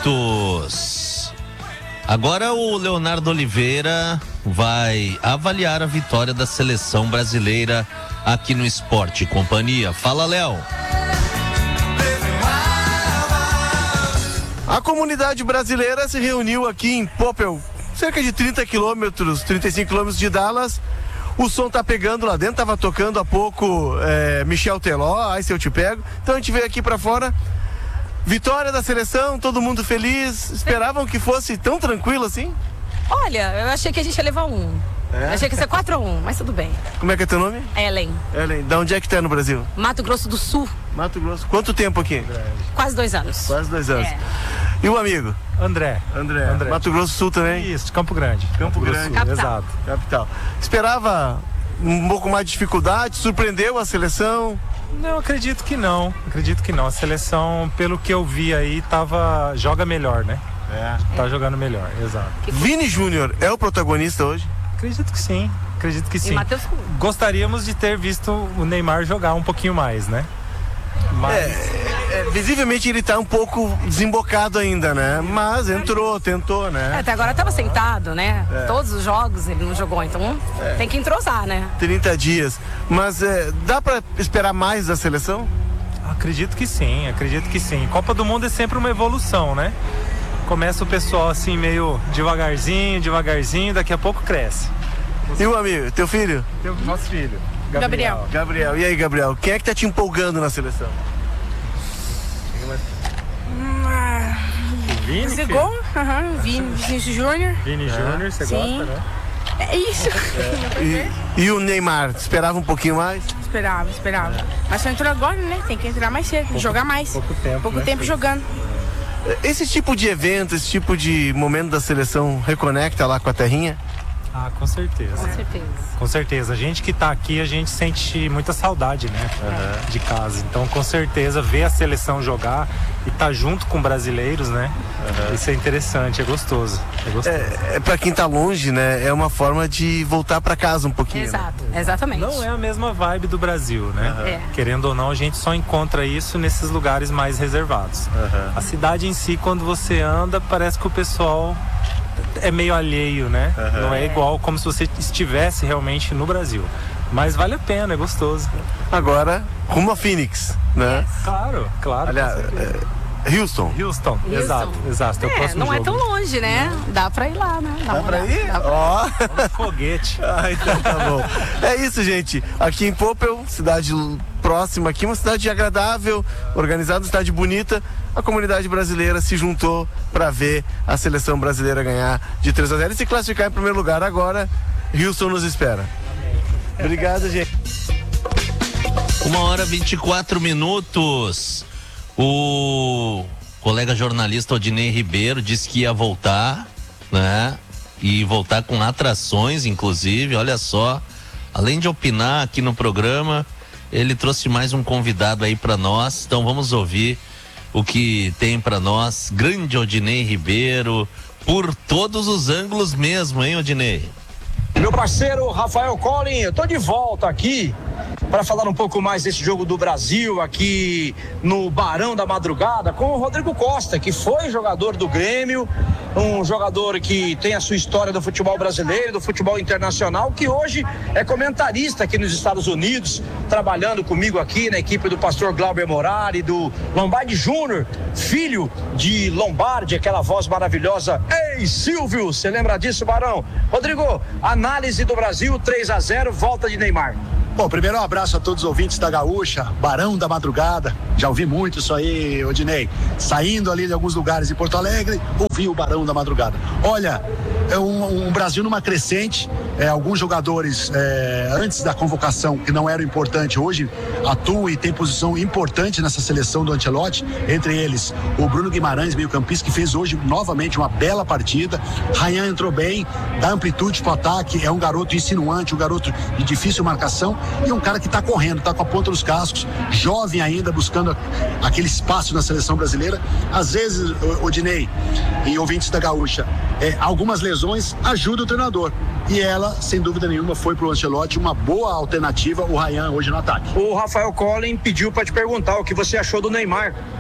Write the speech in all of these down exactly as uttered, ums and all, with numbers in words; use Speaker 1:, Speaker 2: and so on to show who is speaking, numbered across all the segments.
Speaker 1: minutos. Agora o Leonardo Oliveira vai avaliar a vitória da seleção brasileira aqui no Esporte Companhia. Fala, Léo.
Speaker 2: A comunidade brasileira se reuniu aqui em Popple, cerca de trinta quilômetros, trinta e cinco quilômetros de Dallas. O som tá pegando lá dentro, tava tocando há pouco é, Michel Teló, Ai Se Eu Te Pego. Então a gente veio aqui pra fora. Vitória da seleção, todo mundo feliz. Esperavam que fosse tão tranquilo assim?
Speaker 3: Olha, eu achei que a gente ia levar um. É? Eu achei que ia ser quatro a um, mas tudo bem.
Speaker 2: Como é que é teu nome?
Speaker 3: Ellen.
Speaker 2: Ellen, da onde é que tá no Brasil?
Speaker 3: Mato Grosso do Sul.
Speaker 2: Mato Grosso. Quanto tempo aqui?
Speaker 3: Quase dois anos.
Speaker 2: Quase dois anos.
Speaker 3: É.
Speaker 2: E o amigo?
Speaker 4: André.
Speaker 2: André.
Speaker 4: André.
Speaker 2: Mato Grosso do Sul também?
Speaker 4: Isso, de Campo Grande.
Speaker 2: Campo Grande.
Speaker 4: Sul,
Speaker 3: Capital.
Speaker 4: exato.
Speaker 2: Capital. Esperava um pouco mais de dificuldade? Surpreendeu a seleção?
Speaker 4: Não, acredito que não. Acredito que não. A seleção, pelo que eu vi aí, tava, joga melhor, né?
Speaker 2: É.
Speaker 4: Tá jogando melhor, exato.
Speaker 2: Vini Júnior é o protagonista hoje?
Speaker 4: Acredito que sim. Acredito que sim.
Speaker 3: E Matheus...
Speaker 4: Gostaríamos de ter visto o Neymar jogar um pouquinho mais, né? Mas...
Speaker 2: É, é, visivelmente ele tá um pouco desembocado ainda, né? Mas entrou, tentou, né?
Speaker 3: É, até agora tava sentado, né?
Speaker 2: É.
Speaker 3: Todos os jogos ele não jogou, então
Speaker 2: É.
Speaker 3: tem que entrosar, né?
Speaker 2: trinta dias. Mas é, dá pra esperar mais da seleção?
Speaker 4: Acredito que sim, acredito que sim. Copa do Mundo é sempre uma evolução, né? Começa o pessoal assim meio devagarzinho, devagarzinho, daqui a pouco cresce.
Speaker 2: E o amigo, teu filho?
Speaker 4: Tem o nosso filho,
Speaker 3: Gabriel.
Speaker 2: Gabriel. E aí, Gabriel, quem é que tá te empolgando na seleção?
Speaker 4: Vini,
Speaker 5: Você
Speaker 4: filho?
Speaker 5: gol? Aham, Vini, Vinícius Júnior.
Speaker 4: Vini Júnior, você
Speaker 5: Sim.
Speaker 4: gosta, né?
Speaker 5: É isso.
Speaker 2: E, e o Neymar, esperava um pouquinho mais?
Speaker 5: Esperava, esperava. Mas só entrou agora, né? Tem que entrar mais cedo, jogar mais.
Speaker 4: pouco tempo,
Speaker 5: Pouco
Speaker 4: né?
Speaker 5: tempo jogando.
Speaker 2: Esse tipo de evento, esse tipo de momento da seleção reconecta lá com a terrinha?
Speaker 4: Ah, com certeza.
Speaker 3: Com certeza.
Speaker 4: Com certeza. A gente que tá aqui, a gente sente muita saudade, né? De casa. Então, com certeza, ver a seleção jogar e tá junto com brasileiros, né? Isso é interessante, é gostoso. É gostoso.
Speaker 2: É, é para quem tá longe, né? É uma forma de voltar para casa um pouquinho. né?
Speaker 3: Exato, exatamente.
Speaker 4: Não é a mesma vibe do Brasil, né?
Speaker 3: É.
Speaker 4: Querendo ou não, a gente só encontra isso nesses lugares mais reservados. A cidade em si, quando você anda, parece que o pessoal é meio alheio, né? Não é igual como se você estivesse realmente no Brasil. Mas vale a pena, é gostoso.
Speaker 2: Agora, rumo a Phoenix, né?
Speaker 4: Claro, claro.
Speaker 2: Aliás, é, Houston.
Speaker 4: Houston, exato, exato. É o
Speaker 3: É,
Speaker 4: próximo
Speaker 3: não é
Speaker 4: jogo.
Speaker 3: tão longe, né? Dá pra ir lá, né? Dá
Speaker 2: Dá
Speaker 3: uma
Speaker 2: pra
Speaker 3: olhada.
Speaker 2: ir?
Speaker 3: Dá pra-
Speaker 2: Ó.
Speaker 4: Um foguete.
Speaker 2: Ah, então tá bom. É isso, gente. Aqui em Popple, cidade próxima aqui, uma cidade agradável, organizada, cidade bonita. A comunidade brasileira se juntou para ver a seleção brasileira ganhar de três a zero e se classificar em primeiro lugar. Agora, Houston nos espera. Obrigado, gente.
Speaker 1: Uma hora e vinte e quatro minutos. O colega jornalista Odinei Ribeiro disse que ia voltar, né? E voltar com atrações, inclusive. Olha só, além de opinar aqui no programa, ele trouxe mais um convidado aí para nós. Então vamos ouvir o que tem para nós. Grande Odinei Ribeiro, por todos os ângulos mesmo, hein, Odinei?
Speaker 6: Meu parceiro Rafael Collin, eu tô de volta aqui para falar um pouco mais desse jogo do Brasil aqui no Barão da Madrugada com o Rodrigo Costa, que foi jogador do Grêmio, um jogador que tem a sua história do futebol brasileiro, do futebol internacional, que hoje é comentarista aqui nos Estados Unidos, trabalhando comigo aqui na equipe do pastor Glauber Morari, do Lombardi Júnior, filho de Lombardi, aquela voz maravilhosa. Ei, Silvio, você lembra disso, Barão? Rodrigo, análise do Brasil, três a zero, volta de Neymar.
Speaker 7: Bom, primeiro um abraço a todos os ouvintes da Gaúcha, Barão da Madrugada. Já ouvi muito isso aí, Odinei. Saindo ali de alguns lugares de Porto Alegre, ouvi o Barão da Madrugada. Olha, é um, um Brasil numa crescente. É, alguns jogadores é, antes da convocação, que não eram importantes, hoje atuam e tem posição importante nessa seleção do Ancelotti. Entre eles, o Bruno Guimarães, meio-campista, que fez hoje novamente uma bela partida. Ryan entrou bem, dá amplitude para o ataque. É um garoto insinuante, um garoto de difícil marcação. E um cara que está correndo, está com a ponta dos cascos, jovem ainda, buscando aquele espaço na seleção brasileira. Às vezes, Odinei e ouvintes da Gaúcha, é, algumas lesões ajudam o treinador. E ela, sem dúvida nenhuma, foi para o Ancelotti uma boa alternativa, o Ryan hoje no ataque.
Speaker 6: O Rafael Collin pediu para te perguntar o que você achou do Neymar.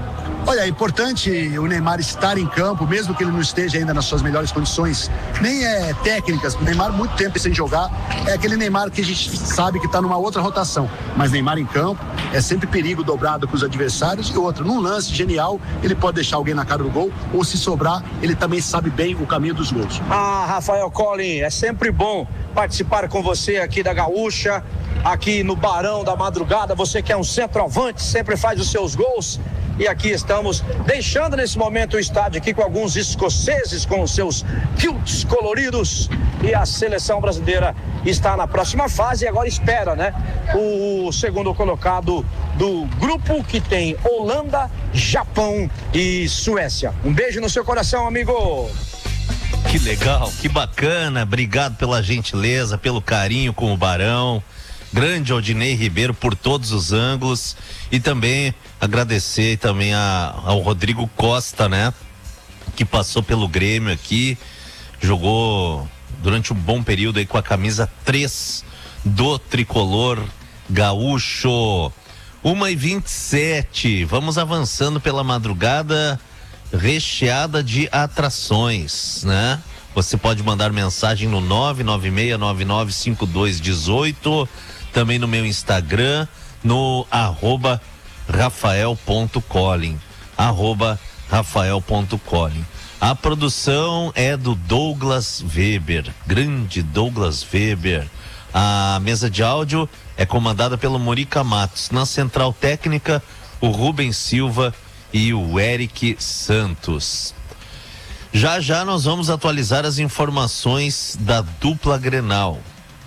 Speaker 7: Olha, é importante o Neymar estar em campo, mesmo que ele não esteja ainda nas suas melhores condições, nem é técnicas, o Neymar muito tempo sem jogar, é aquele Neymar que a gente sabe que está numa outra rotação, mas Neymar em campo é sempre perigo dobrado com os adversários, e outro, num lance genial, ele pode deixar alguém na cara do gol, ou se sobrar, ele também sabe bem o caminho dos gols.
Speaker 6: Ah, Rafael Collin, é sempre bom participar com você aqui da Gaúcha, aqui no Barão da Madrugada, você que é um centroavante, sempre faz os seus gols. E aqui estamos deixando nesse momento o estádio aqui com alguns escoceses com os seus kilts coloridos, e a seleção brasileira está na próxima fase e agora espera, né, o segundo colocado do grupo, que tem Holanda, Japão e Suécia. Um beijo no seu coração, amigo.
Speaker 1: Que legal, que bacana. Obrigado pela gentileza, pelo carinho com o Barão. Grande Odinei Ribeiro por todos os ângulos, e também agradecer também a, ao Rodrigo Costa, né, que passou pelo Grêmio aqui, jogou durante um bom período aí com a camisa três do tricolor gaúcho. uma e vinte e sete, vamos avançando pela madrugada recheada de atrações, né? Você pode mandar mensagem no nove nove seis nove nove cinco dois um oito, também no meu Instagram, no arroba rafael.collin, arroba rafael.collin. A produção é do Douglas Weber, grande Douglas Weber. A mesa de áudio é comandada pelo Morica Matos. Na central técnica, o Rubens Silva e o Eric Santos. Já já nós vamos atualizar as informações da dupla Grenal.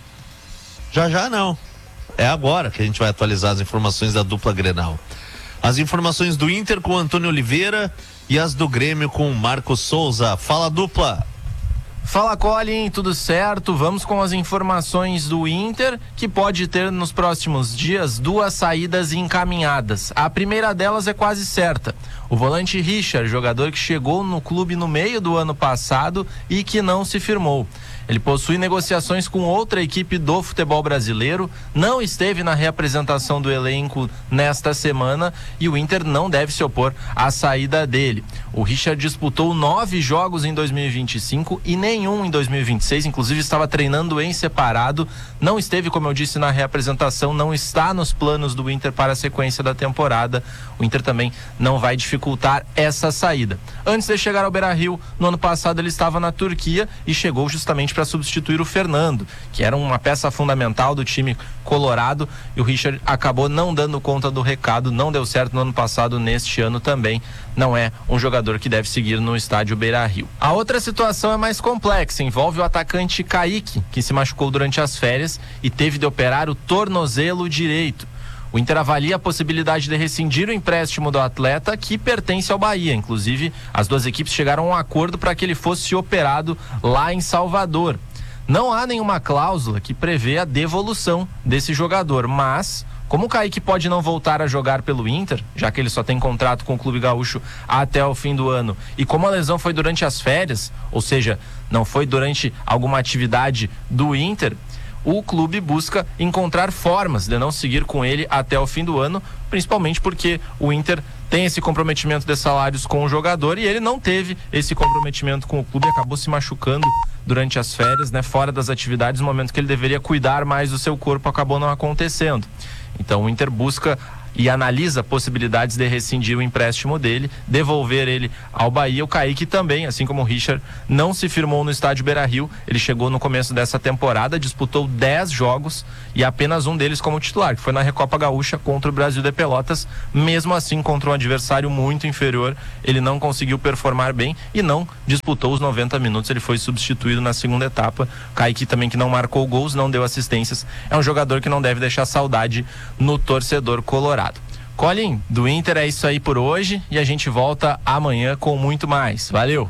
Speaker 1: Já já não. É agora que a gente vai atualizar as informações da dupla Grenal. As informações do Inter com o Antônio Oliveira e as do Grêmio com o Marcos Souza. Fala, dupla!
Speaker 8: Fala, Collin, tudo certo? Vamos com as informações do Inter, que pode ter nos próximos dias duas saídas encaminhadas. A primeira delas é quase certa. O volante Richard, jogador que chegou no clube no meio do ano passado e que não se firmou. Ele possui negociações com outra equipe do futebol brasileiro, não esteve na reapresentação do elenco nesta semana e o Inter não deve se opor à saída dele. O Richard disputou nove jogos em dois mil e vinte e cinco e nenhum em dois mil e vinte e seis, inclusive estava treinando em separado, não esteve, como eu disse, na reapresentação, não está nos planos do Inter para a sequência da temporada. O Inter também não vai dificultar essa saída. Antes de chegar ao Beira-Rio, no ano passado ele estava na Turquia e chegou justamente para substituir o Fernando, que era uma peça fundamental do time colorado, e o Richard acabou não dando conta do recado, não deu certo no ano passado, neste ano também não é um jogador que deve seguir no estádio Beira-Rio. A outra situação é mais complexa, envolve o atacante Kaique, que se machucou durante as férias e teve de operar o tornozelo direito. O Inter avalia a possibilidade de rescindir o empréstimo do atleta, que pertence ao Bahia. Inclusive, as duas equipes chegaram a um acordo para que ele fosse operado lá em Salvador. Não há nenhuma cláusula que prevê a devolução desse jogador, mas como o Kaique pode não voltar a jogar pelo Inter, já que ele só tem contrato com o Clube Gaúcho até o fim do ano, e como a lesão foi durante as férias, ou seja, não foi durante alguma atividade do Inter, o clube busca encontrar formas de não seguir com ele até o fim do ano, principalmente porque o Inter tem esse comprometimento de salários com o jogador e ele não teve esse comprometimento com o clube, acabou se machucando durante as férias, né, fora das atividades, no momento que ele deveria cuidar mais do seu corpo, acabou não acontecendo. Então o Inter busca e analisa possibilidades de rescindir o empréstimo dele, devolver ele ao Bahia. O Kaique também, assim como o Richard, não se firmou no estádio Beira-Rio. Ele chegou no começo dessa temporada, disputou dez jogos e apenas um deles como titular, que foi na Recopa Gaúcha contra o Brasil de Pelotas. Mesmo assim, contra um adversário muito inferior, ele não conseguiu performar bem e não disputou os noventa minutos. Ele foi substituído na segunda etapa. Kaique também, que não marcou gols, não deu assistências, é um jogador que não deve deixar saudade no torcedor colorado. Collin, do Inter é isso aí por hoje e a gente volta amanhã com muito mais. Valeu!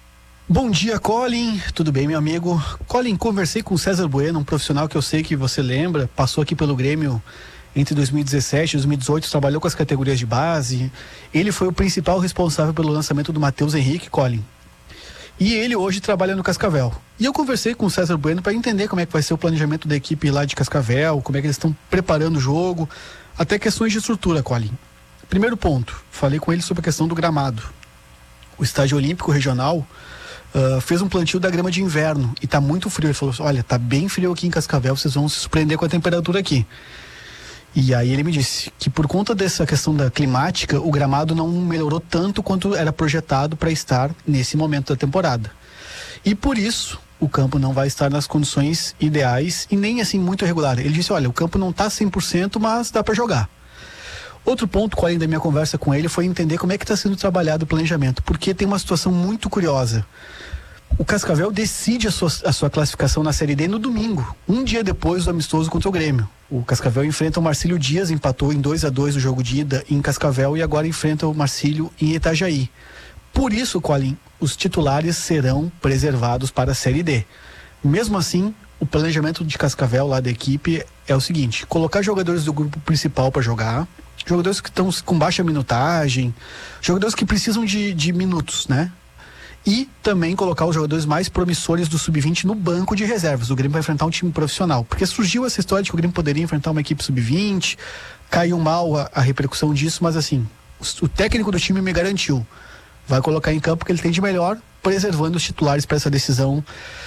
Speaker 9: Bom dia, Collin. Tudo bem, meu amigo? Collin, conversei com o César Bueno, um profissional que eu sei que você lembra, passou aqui pelo Grêmio entre dois mil e dezessete e dois mil e dezoito, trabalhou com as categorias de base. Ele foi o principal responsável pelo lançamento do Matheus Henrique, Collin. E ele hoje trabalha no Cascavel. E eu conversei com o César Bueno para entender como é que vai ser o planejamento da equipe lá de Cascavel, como é que eles estão preparando o jogo, até questões de estrutura, Collin. Primeiro ponto, falei com ele sobre a questão do gramado. O Estádio Olímpico Regional uh, fez um plantio da grama de inverno e tá muito frio. Ele falou assim, olha, tá bem frio aqui em Cascavel, vocês vão se surpreender com a temperatura aqui. E aí ele me disse que por conta dessa questão da climática, o gramado não melhorou tanto quanto era projetado para estar nesse momento da temporada. E por isso, o campo não vai estar nas condições ideais e nem assim muito irregular. Ele disse, olha, o campo não tá cem por cento, mas dá para jogar. Outro ponto, Colin, da minha conversa com ele foi entender como é que está sendo trabalhado o planejamento, porque tem uma situação muito curiosa. O Cascavel decide a sua, a sua classificação na Série D no domingo, um dia depois do amistoso contra o Grêmio. O Cascavel enfrenta o Marcílio Dias, empatou em dois a dois o jogo de ida em Cascavel e agora enfrenta o Marcílio em Itajaí. Por isso, Colin, os titulares serão preservados para a Série D. Mesmo assim, o planejamento de Cascavel lá da equipe é o seguinte, colocar jogadores do grupo principal para jogar, jogadores que estão com baixa minutagem, jogadores que precisam de, de minutos, né? E também colocar os jogadores mais promissores do sub vinte no banco de reservas. O Grêmio vai enfrentar um time profissional. Porque surgiu essa história de que o Grêmio poderia enfrentar uma equipe sub vinte, caiu mal a, a repercussão disso, mas assim, o, o técnico do time me garantiu. Vai colocar em campo o que ele tem de melhor, preservando os titulares para essa decisão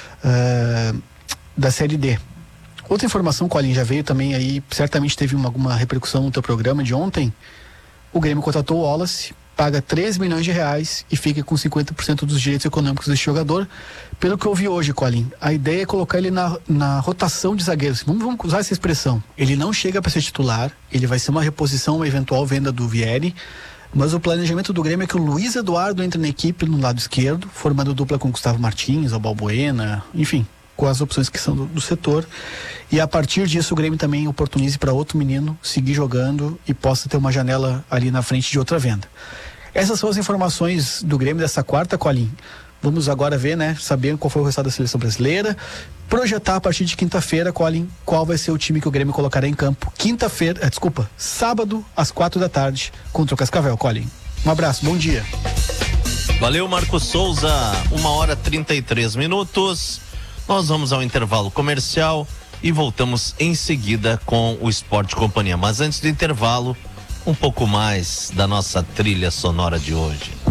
Speaker 9: uh, da Série D. Outra informação, Colin, já veio também aí, certamente teve uma, alguma repercussão no teu programa de ontem. O Grêmio contratou o Wallace, paga três milhões de reais e fica com cinquenta por cento dos direitos econômicos desse jogador. Pelo que eu vi hoje, Colin, a ideia é colocar ele na, na rotação de zagueiros. Vamos, vamos usar essa expressão. Ele não chega para ser titular, ele vai ser uma reposição, uma eventual venda do Vieri, mas o planejamento do Grêmio é que o Luiz Eduardo entre na equipe no lado esquerdo, formando dupla com Gustavo Martins, o Balbuena, enfim, com as opções que são do, do setor. E a partir disso o Grêmio também oportunize para outro menino seguir jogando e possa ter uma janela ali na frente de outra venda. Essas são as informações do Grêmio dessa quarta, Colin. Vamos agora ver, né, saber qual foi o resultado da seleção brasileira, projetar a partir de quinta-feira, Colin, qual vai ser o time que o Grêmio colocará em campo quinta-feira, eh, desculpa, sábado às quatro da tarde contra o Cascavel, Colin. Um abraço, bom dia.
Speaker 1: Valeu, Marcos Souza, uma hora trinta e três minutos. Nós vamos ao intervalo comercial e voltamos em seguida com o Esporte Companhia. Mas antes do intervalo, um pouco mais da nossa trilha sonora de hoje.